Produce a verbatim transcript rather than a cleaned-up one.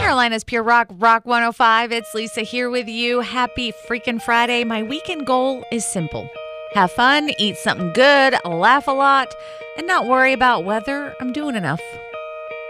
Carolina's Pure Rock, Rock one oh five. It's Lisa here with you. Happy freaking Friday. My weekend goal is simple. Have fun, eat something good, laugh a lot, and not worry about whether I'm doing enough.